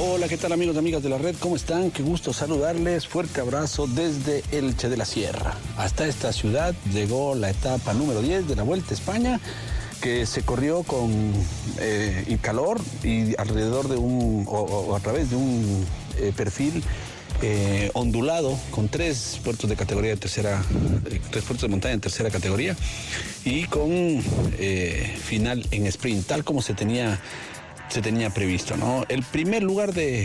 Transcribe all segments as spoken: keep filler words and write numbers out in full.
Hola, ¿qué tal amigos y amigas de la red? ¿Cómo están? Qué gusto saludarles. Fuerte abrazo desde Elche de la Sierra. Hasta esta ciudad llegó la etapa número diez de la Vuelta a España, que se corrió con eh, y calor y alrededor de un, o, o a través de un eh, perfil eh, ondulado, con tres puertos de categoría de tercera, eh, tres puertos de montaña en tercera categoría y con eh, final en sprint, tal como se tenía se tenía previsto, ¿no? El primer lugar de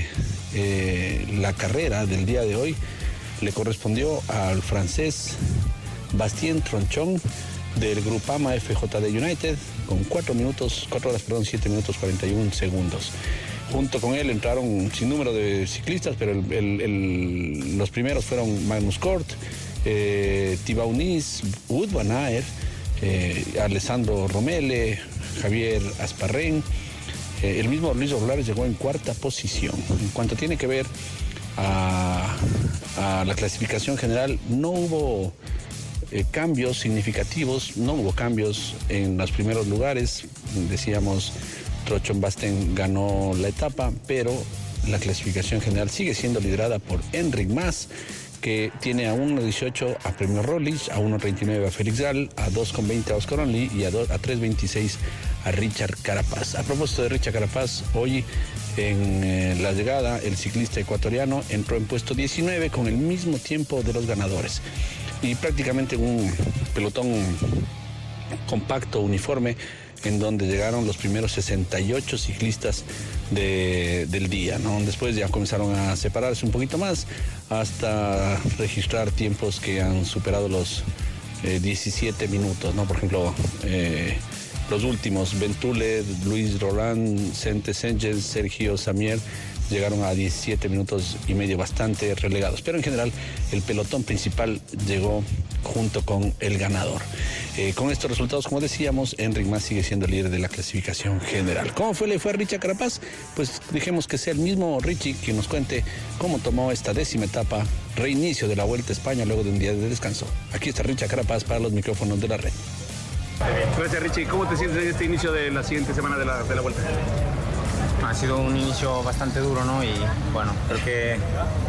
eh, la carrera del día de hoy le correspondió al francés Bastien Tronchon del Groupama F J D United con cuatro minutos, cuatro horas, perdón, siete minutos cuarenta y un segundos. Junto con él entraron un sinnúmero de ciclistas, pero el, el, el, los primeros fueron Magnus Cort, eh, Thibaut Nice, Wout van Aert, eh, Alessandro Romele, Javier Asparren. Eh, el mismo Luis Robles llegó en cuarta posición. En cuanto tiene que ver a, a la clasificación general, no hubo eh, cambios significativos, no hubo cambios en los primeros lugares. Decíamos, Tronchon Bastien ganó la etapa, pero la clasificación general sigue siendo liderada por Enric Mas, que tiene a uno dieciocho a Premio Roglic, a uno treinta y nueve a Félix Gall, a dos veinte a Oscar Onley y a, a tres veintiséis a Richard Carapaz. A propósito de Richard Carapaz, hoy en eh, la llegada el ciclista ecuatoriano entró en puesto diecinueve con el mismo tiempo de los ganadores y prácticamente un pelotón compacto, uniforme, en donde llegaron los primeros sesenta y ocho ciclistas de, del día, ¿no? Después ya comenzaron a separarse un poquito más hasta registrar tiempos que han superado los eh, diecisiete minutos, ¿no? Por ejemplo, eh, los últimos, Ventule, Luis Roland, Sente Senges, Sergio Samier, llegaron a diecisiete minutos y medio, bastante relegados. Pero en general, el pelotón principal llegó junto con el ganador. Eh, con estos resultados, como decíamos, Enric Mas sigue siendo el líder de la clasificación general. ¿Cómo fue, le fue a Richard Carapaz? Pues dejemos que sea el mismo Richie quien nos cuente cómo tomó esta décima etapa, reinicio de la Vuelta a España luego de un día de descanso. Aquí está Richard Carapaz para los micrófonos de la red. Gracias, Richie. ¿Cómo te sientes en este inicio de la siguiente semana de la, de la Vuelta? Ha sido un inicio bastante duro, ¿no? Y bueno, creo que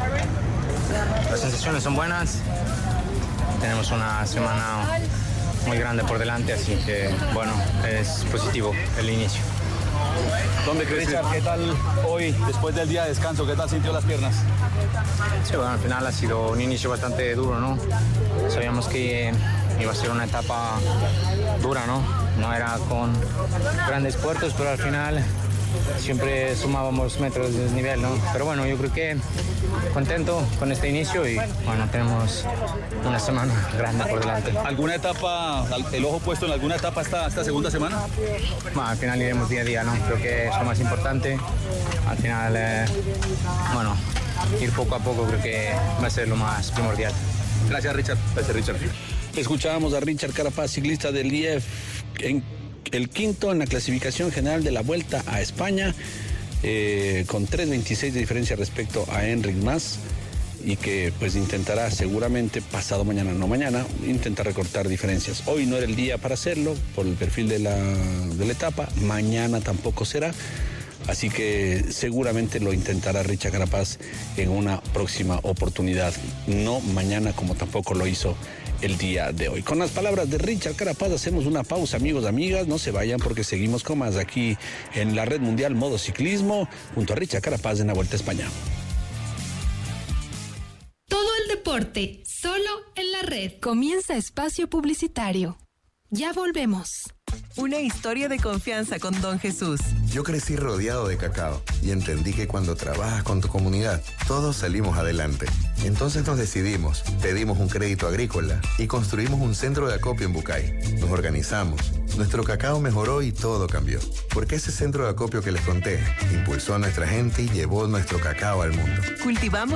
las sensaciones son buenas. Tenemos una semana muy grande por delante, así que bueno, es positivo el inicio. ¿Dónde crees? Richard, ¿qué tal hoy, después del día de descanso? ¿Qué tal sintió las piernas? Sí, bueno, al final ha sido un inicio bastante duro, ¿no? Sabíamos que iba a ser una etapa dura, ¿no? No era con grandes puertos, pero al final siempre sumábamos metros de desnivel, ¿no? Pero bueno, yo creo que contento con este inicio y bueno, tenemos una semana grande por delante. ¿Alguna etapa, el ojo puesto en alguna etapa esta, esta segunda semana? Bueno, al final iremos día a día, ¿no? Creo que es lo más importante. Al final, eh, bueno, ir poco a poco creo que va a ser lo más primordial. Gracias, Richard. Gracias, Richard. Escuchábamos a Richard Carapaz, ciclista del I E F, en el quinto en la clasificación general de la Vuelta a España, eh, con tres veintiséis de diferencia respecto a Enric Mas, y que pues intentará seguramente pasado mañana, no mañana, intentar recortar diferencias. Hoy no era el día para hacerlo por el perfil de la, de la etapa, mañana tampoco será, así que seguramente lo intentará Richard Carapaz en una próxima oportunidad, no mañana como tampoco lo hizo el día de hoy. Con las palabras de Richard Carapaz hacemos una pausa, amigos, amigas, no se vayan porque seguimos con más aquí en la Red Mundial Modo Ciclismo junto a Richard Carapaz en la Vuelta a España. Todo el deporte, solo en la red. Comienza espacio publicitario. Ya volvemos. Una historia de confianza con Don Jesús. Yo crecí rodeado de cacao y entendí que cuando trabajas con tu comunidad, todos salimos adelante. Entonces nos decidimos, pedimos un crédito agrícola y construimos un centro de acopio en Bucay. Nos organizamos, nuestro cacao mejoró y todo cambió. Porque ese centro de acopio que les conté impulsó a nuestra gente y llevó nuestro cacao al mundo. Cultivamos